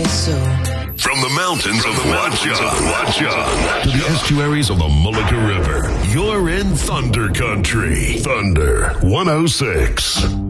so. From the mountains of Watchung to the estuaries of the Mullica River, you're in Thunder Country. Thunder 106.